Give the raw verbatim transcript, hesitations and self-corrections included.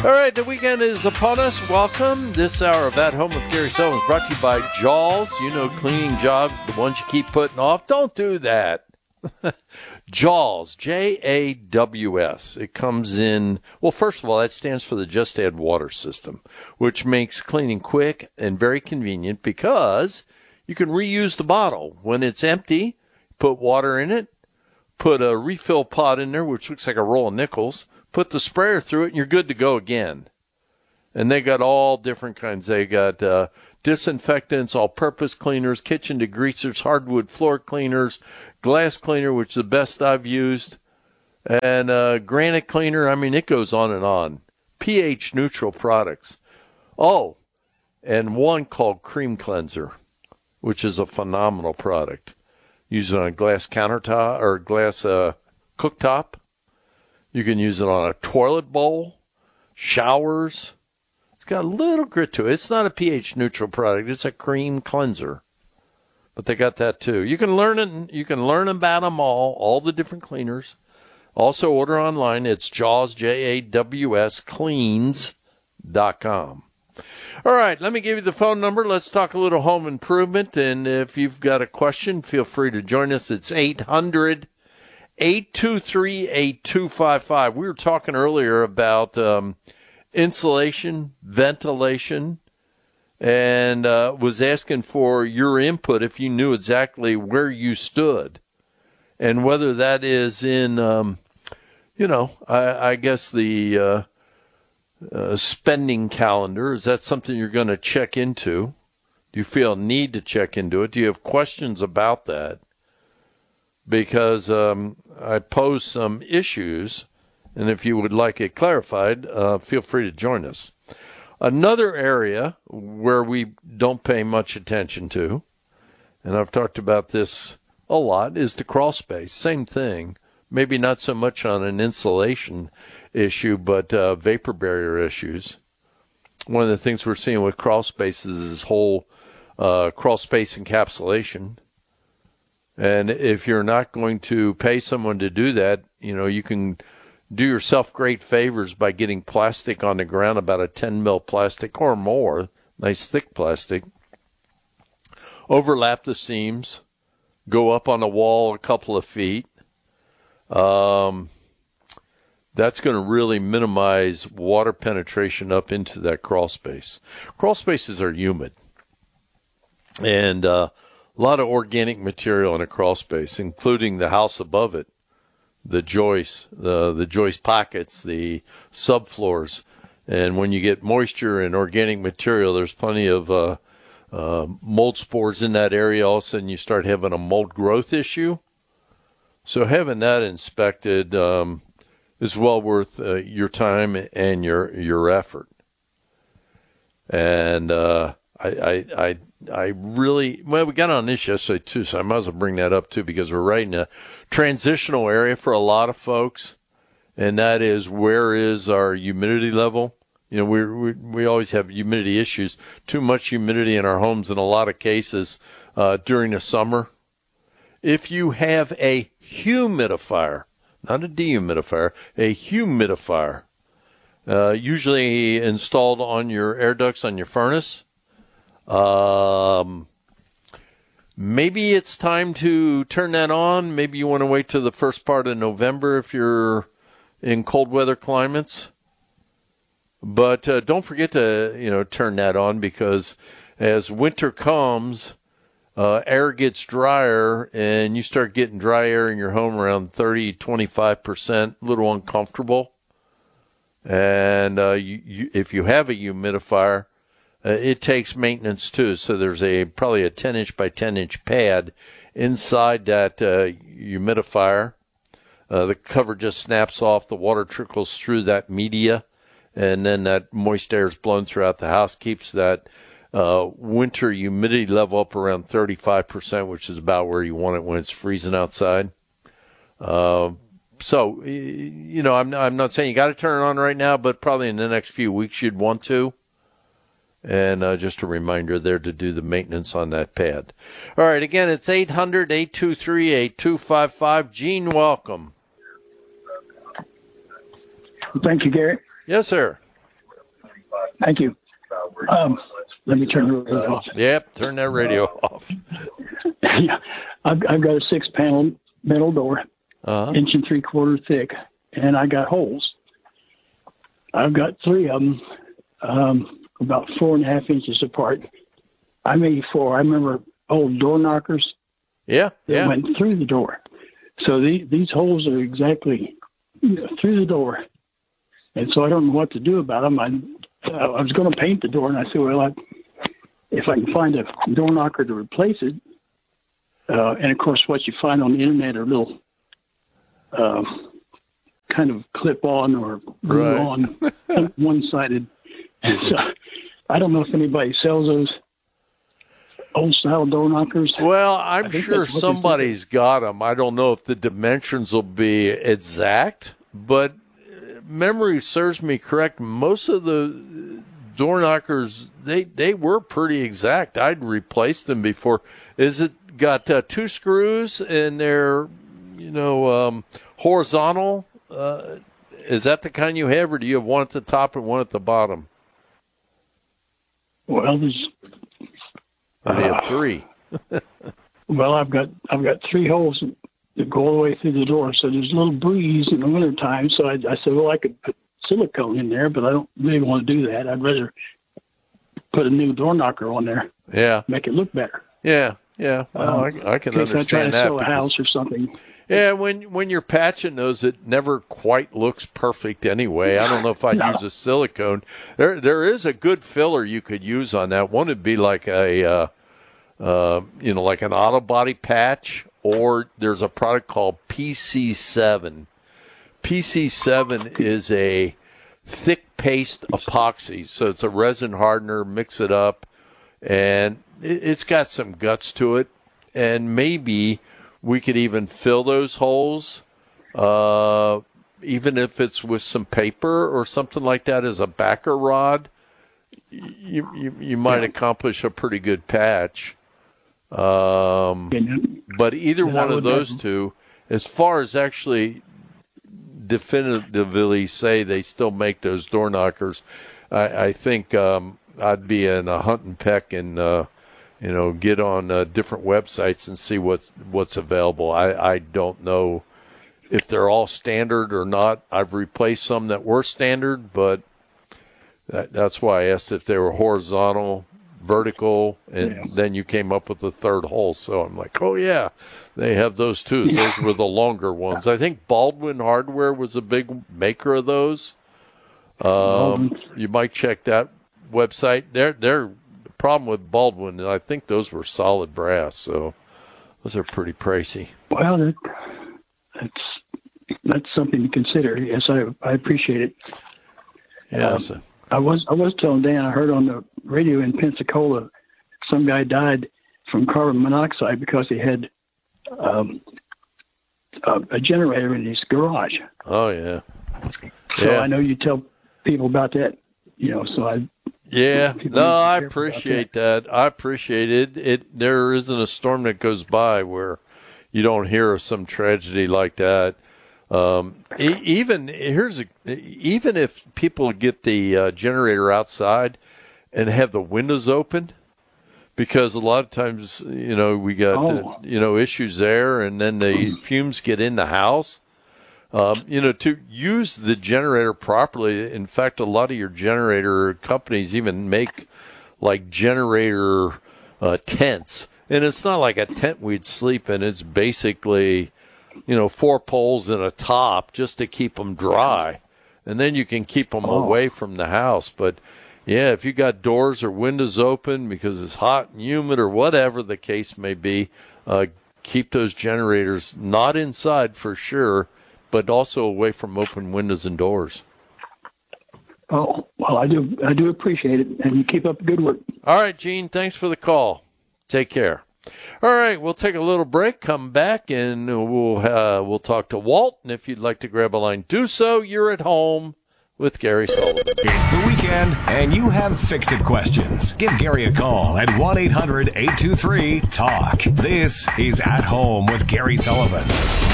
All right, the weekend is upon us. Welcome. This hour of At Home with Gary Sullivan is brought to you by Jaws. You know, cleaning jobs, the ones you keep putting off. Don't do that. Jaws, J A W S. It comes in, well, first of all, that stands for the Just Add Water system, which makes cleaning quick and very convenient because you can reuse the bottle. When it's empty, put water in it, put a refill pot in there, which looks like a roll of nickels, put the sprayer through it, and you're good to go again. And they got all different kinds. They got uh, disinfectants, all-purpose cleaners, kitchen degreasers, hardwood floor cleaners, glass cleaner, which is the best I've used, and uh, granite cleaner. I mean, it goes on and on. pH-neutral products. Oh, and one called Cream Cleanser, which is a phenomenal product. Use it on a glass countertop or glass uh, cooktop. You can use it on a toilet bowl, showers. It's got a little grit to it. It's not a pH-neutral product. It's a cream cleanser. But they got that too. You can learn it. You can learn about them all, all the different cleaners. Also order online. It's Jaws, J A W S, cleans dot com. All right, let me give you the phone number. Let's talk a little home improvement. And if you've got a question, feel free to join us. It's eight hundred, eight two three, eight two five five. We were talking earlier about um, insulation, ventilation, and uh, was asking for your input if you knew exactly where you stood and whether that is in, um, you know, I, I guess the uh, uh, spending calendar. Is that something you're going to check into? Do you feel a need to check into it? Do you have questions about that? Because um, I pose some issues, and if you would like it clarified, uh, feel free to join us. Another area where we don't pay much attention to, and I've talked about this a lot, is the crawl space. Same thing. Maybe not so much on an insulation issue, but uh, vapor barrier issues. One of the things we're seeing with crawl spaces is this whole uh, crawl space encapsulation. And if you're not going to pay someone to do that, you know, you can do yourself great favors by getting plastic on the ground, about a ten mil plastic or more, nice thick plastic. Overlap the seams, go up on the wall a couple of feet. Um, that's going to really minimize water penetration up into that crawl space. Crawl spaces are humid. And uh, a lot of organic material in a crawl space, including the house above it. The joists, the the joist pockets, the subfloors, and when you get moisture and organic material, there's plenty of uh, uh, mold spores in that area. All of a sudden, you start having a mold growth issue. So having that inspected um, is well worth uh, your time and your your effort. And uh, I, I I I really well, we got on this yesterday too, so I might as well bring that up too because we're right in a transitional area for a lot of folks, and that is where is our humidity level? You know, we we we always have humidity issues. Too much humidity in our homes in a lot of cases uh, during the summer. If you have a humidifier, not a dehumidifier, a humidifier, uh, usually installed on your air ducts on your furnace. Um, maybe it's time to turn that on. Maybe you want to wait till the first part of November if you're in cold weather climates. But uh, don't forget to, you know, turn that on because as winter comes, uh, air gets drier and you start getting dry air in your home around thirty, twenty-five percent, a little uncomfortable. And uh, you, you, if you have a humidifier, Uh, it takes maintenance too, so there's a probably a ten inch by ten inch pad inside that uh, humidifier. Uh, the cover just snaps off, the water trickles through that media, and then that moist air is blown throughout the house, keeps that uh, winter humidity level up around thirty-five percent, which is about where you want it when it's freezing outside. Uh, so, you know, I'm, I'm not saying you got to turn it on right now, but probably in the next few weeks you'd want to. And uh, just a reminder there to do the maintenance on that pad. All right, again, it's eight hundred, eight two three, eight two five five. Gene, welcome. Thank you, Gary. Yes, sir. Thank you. Um, let me turn the radio off. Yep, turn that radio off. Yeah, I've, I've got a six-panel metal door, Uh-huh. inch and three-quarter thick, and I got holes. I've got three of them, um, about four and a half inches apart. I made four. I remember old door knockers Yeah, that yeah. went through the door. So these, these holes are exactly you know, through the door. And so I don't know what to do about them. I, uh, I was going to paint the door, and I said, well, I, if I can find a door knocker to replace it, uh, and of course what you find on the internet are little uh, kind of clip-on or glue-on, Right. one-sided. And so I don't know if anybody sells those old-style door knockers. Well, I'm I think sure that's what somebody's got them. I don't know if the dimensions will be exact, but memory serves me correct. Most of the door knockers, they, they were pretty exact. I'd replaced them before. Is it got uh, two screws and they're, you know, um, horizontal? Uh, is that the kind you have, or do you have one at the top and one at the bottom? Well, there's Or do you have three? well, I've got I've got three holes that go all the way through the door, so there's a little breeze in the wintertime. So I, I said, well, I could put silicone in there, but I don't really want to do that. I'd rather put a new door knocker on there, Yeah, make it look better. yeah, yeah. Well, Um, I, I can in case I try understand to that. sell a because- house or something. Yeah, when when you're patching those, it never quite looks perfect anyway. I don't know if I'd No. use a silicone. There there is a good filler you could use on that. One would be like a uh, uh, you know like an auto body patch, or there's a product called P C seven. P C seven is a thick paste epoxy, so it's a resin hardener. Mix it up, and it, it's got some guts to it, and maybe we could even fill those holes, uh, even if it's with some paper or something like that as a backer rod. You you, you might Yeah. accomplish a pretty good patch. Um, And, but either And I one of would those have- two, as far as actually definitively say they still make those door knockers, I, I think um, I'd be in a hunt and peck and uh, you know get on uh, different websites and see what's what's available. I, I don't know if they're all standard or not. I've replaced some that were standard, but that, that's why I asked if they were horizontal, vertical, and Yeah. then you came up with the third hole. So I'm like, oh yeah, they have those too. Those were the longer ones. I think Baldwin Hardware was a big maker of those. Um, you might check that website. They're, they're, the problem with Baldwin, I think those were solid brass, so those are pretty pricey. well, that, that's that's something to consider. Yes, I I appreciate it. Yeah. Um, so- I was I was telling Dan, I heard on the radio in Pensacola, some guy died from carbon monoxide because he had um, a, a generator in his garage. oh yeah. So Yeah. I know you tell people about that, you know. So I Yeah, People no, need to be I careful about appreciate that. I appreciate it. It there isn't a storm that goes by where you don't hear of some tragedy like that. Um, e- even here's a, even if people get the uh, generator outside and have the windows open, because a lot of times you know we got Oh. uh, you know issues there, and then the fumes get in the house. Um, you know, to use the generator properly, in fact, a lot of your generator companies even make like generator uh, tents. And it's not like a tent we'd sleep in. It's basically, you know, four poles and a top just to keep them dry. And then you can keep them Oh. away from the house. But, yeah, if you got doors or windows open because it's hot and humid or whatever the case may be, uh, keep those generators not inside for sure, but also away from open windows and doors. oh well, I do I do appreciate it, and you keep up the good work. All right, Gene, thanks for the call. Take care. All right, we'll take a little break, come back, and we'll uh, we'll talk to Walt. And if you'd like to grab a line, do so. You're at home with Gary Sullivan. It's the weekend, and you have fix-it questions. Give Gary a call at one eight hundred eight two three talk. This is At Home with Gary Sullivan.